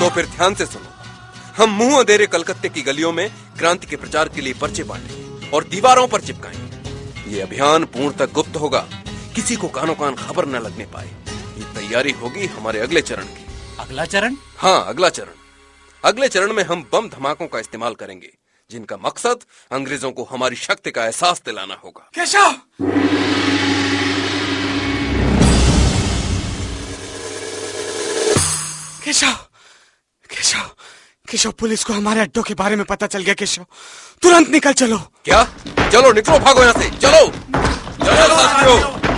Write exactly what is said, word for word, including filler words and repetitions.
तो फिर ध्यान से सुनो। हम मुंह अंधेरे कलकत्ते की गलियों में क्रांति के प्रचार के लिए पर्चे बांटेंगे और दीवारों पर चिपकाएंगे। ये अभियान पूर्णतः गुप्त होगा, किसी को कानो कान खबर न लगने पाए। ये तैयारी होगी हमारे अगले चरण की। अगला चरण? हाँ, अगला चरण। अगले चरण में हम बम धमाकों का इस्तेमाल करेंगे, जिनका मकसद अंग्रेजों को हमारी शक्ति का एहसास दिलाना होगा। केशव! केशव! केशव! केशव, पुलिस को हमारे अड्डों के बारे में पता चल गया। केशव, तुरंत निकल चलो। क्या? चलो निकलो, भागो यहाँ से। चलो चलो साथियों।